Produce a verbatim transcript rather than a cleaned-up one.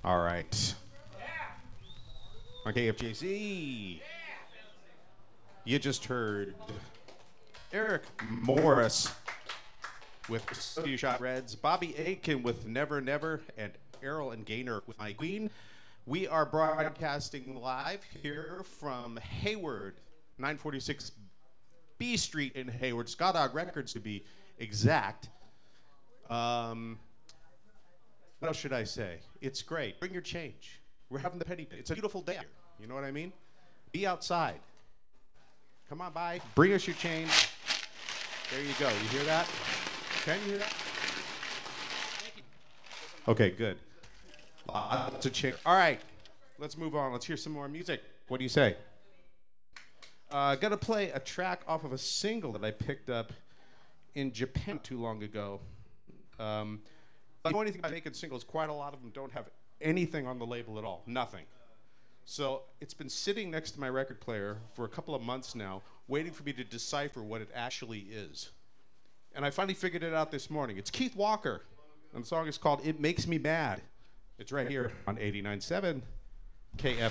All right. On K F J Z, you just heard Eric Morris with Studio Shot Reds, Bobby Aiken with Never Never, and Errol and Gaynor with My Queen. We are broadcasting live here from Hayward, nine forty-six B Street in Hayward, Ska Dog Records to be exact. Um, what else should I say? It's great. Bring your change. We're having the penny. It's a beautiful day here. You know what I mean? Be outside. Come on by. Bring us your change. There you go. You hear that? Can you hear that? Okay, good. Lots of change. All right. Let's move on. Let's hear some more music. What do you say? Uh, gonna play a track off of a single that I picked up in Japan too long ago. Um, the funny thing about making singles, quite a lot of them don't have anything on the label at all. Nothing. So it's been sitting next to my record player for a couple of months now, waiting for me to decipher what it actually is. And I finally figured it out this morning. It's Keith Walker, and the song is called It Makes Me Mad. It's right here on eighty-nine point seven K F